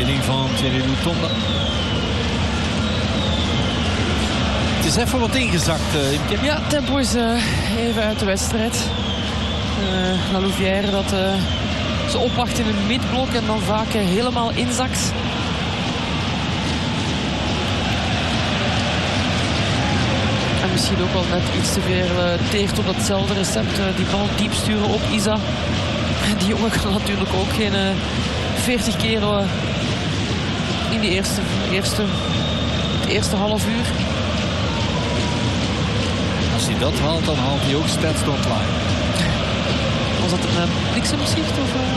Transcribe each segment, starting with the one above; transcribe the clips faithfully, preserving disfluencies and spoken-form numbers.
leiding van Thierry Lutonda. Het is even wat ingezakt, uh, Imke. Ja, tempo is uh, even uit de wedstrijd. Uh, La Louvière dat uh, ze opwacht in een midblok en dan vaak uh, helemaal inzakt. En misschien ook wel net iets te veel uh, teert op datzelfde recept. Uh, die bal diep sturen op Isa. En die jongen kan natuurlijk ook geen uh, veertig keer uh, in die eerste, eerste, het eerste half uur. Als hij dat haalt, dan haalt hij ook Stats Don't Lie. Was dat een uh, bliksemschicht? Of, uh...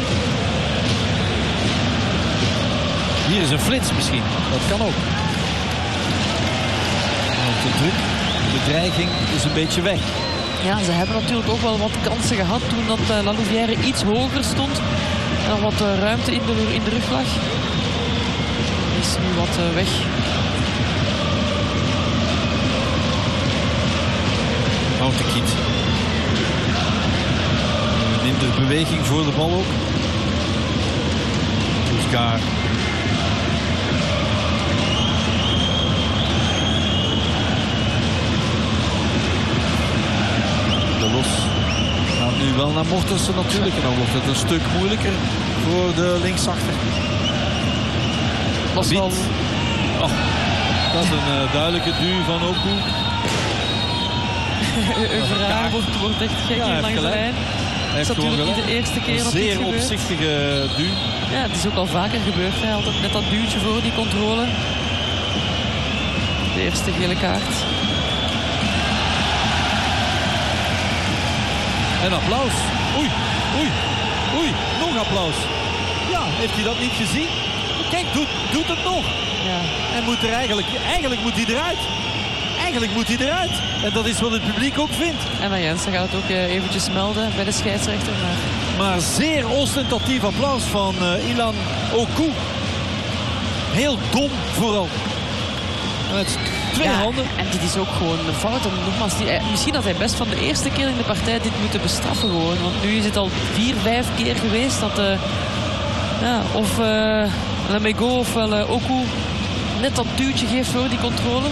Hier is een flits misschien. Dat kan ook. Want de druk, de dreiging is een beetje weg. Ja, ze hebben natuurlijk ook wel wat kansen gehad toen dat uh, La Louvière iets hoger stond. En er wat uh, ruimte in de, in de rug lag. Is nu wat uh, weg. Houdt de kiet. Minder beweging voor de bal ook. Toeskaar. De Los gaat nu wel naar Mortensen natuurlijk. En dan wordt het een stuk moeilijker voor de linksachter. Was wel... Oh, dat is een uh, duidelijke duw van Oku. Verhaal wordt, wordt echt gek ja, hier langs de lijn. Het is natuurlijk niet de eerste keer dat dit gebeurt. Zeer opzichtige duw. Ja, het is ook al vaker gebeurd. Hij had net dat duwtje voor die controle. De eerste gele kaart. En applaus. Oei, oei, oei. Nog applaus. Ja, heeft hij dat niet gezien? Kijk, doet, doet het nog. Ja. Hij moet er eigenlijk, eigenlijk moet hij eruit. Eigenlijk moet hij eruit. En dat is wat het publiek ook vindt. Emma Jensen gaat het ook uh, eventjes melden bij de scheidsrechter. Maar, maar zeer ostentatief applaus van uh, Ilan Oku. Heel dom vooral. Met twee ja, handen. En dit is ook gewoon een fout. En nogmaals, die, uh, misschien had hij best van de eerste keer in de partij dit moeten bestraffen gewoon. Want nu is het al vier, vijf keer geweest dat uh, ja, of uh, Lemego of wel uh, Oku net dat duwtje geeft voor die controle.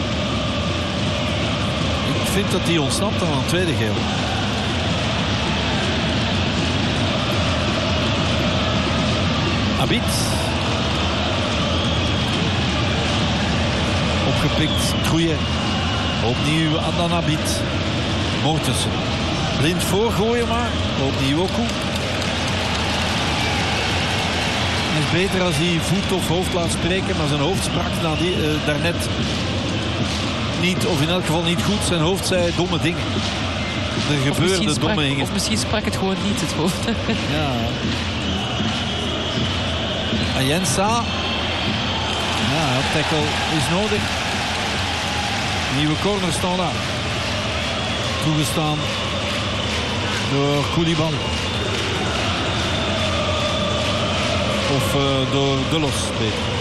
Ik vind dat hij ontsnapt aan een tweede geel. Abid. Opgepikt. Trouillet. Opnieuw Adnan Abid. Mortensen. Blind voorgooien maar. Opnieuw Oku. Het is beter als hij voet of hoofd laat spreken. Maar zijn hoofd sprak na die, uh, daarnet niet, of in elk geval niet goed. Zijn hoofd zei domme dingen. Er gebeurde domme dingen. Of misschien sprak het gewoon niet, het hoofd. Ja. Ayensa. Ja, tackle is nodig. Nieuwe corner staan daar. Toegestaan door Koulibaly. Of uh, door De Los, beter.